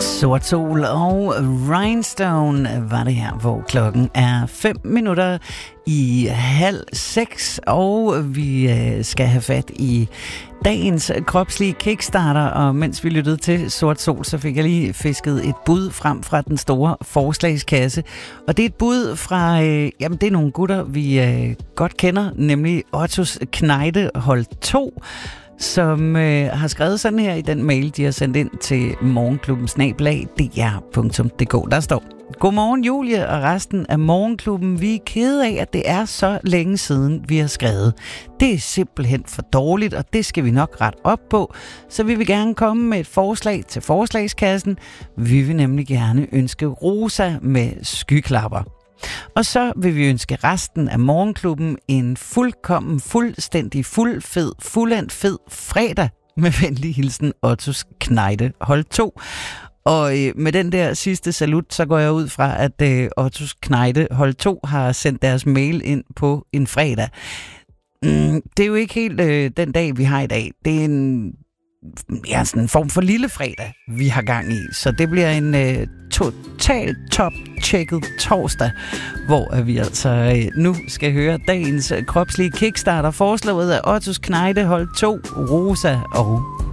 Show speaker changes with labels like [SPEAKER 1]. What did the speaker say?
[SPEAKER 1] Sort Sol og Rhinestone var det her, hvor klokken er 5:05, og vi skal have fat i dagens kropslige kickstarter, og mens vi lyttede til Sort Sol, så fik jeg lige fisket et bud frem fra den store forslagskasse, og det er et bud fra, jamen det er nogle gutter, vi godt kender, nemlig Ottos Knejde hold 2, som har skrevet sådan her i den mail, de har sendt ind til morgenklubben@dr.dk. Der står: Godmorgen Julie og resten af Morgenklubben. Vi er kede af, at det er så længe siden, vi har skrevet. Det er simpelthen for dårligt, og det skal vi nok rette op på. Så vi vil gerne komme med et forslag til forslagskassen. Vi vil nemlig gerne ønske Rosa med skyklapper. Og så vil vi ønske resten af Morgenklubben en fuldstændig fuldendt fed fredag. Med venlig hilsen, Ottos Knejde hold 2. Og med den der sidste salut, så går jeg ud fra, at Ottos Knejde hold 2 har sendt deres mail ind på en fredag. Det er jo ikke helt den dag, vi har i dag. Det er sådan en form for lille fredag, vi har gang i. Så det bliver en totalt top-tjekket torsdag, hvor vi altså nu skal høre dagens kropslige kickstarter, foreslået af Ottos Knejde hold 2, Rosa og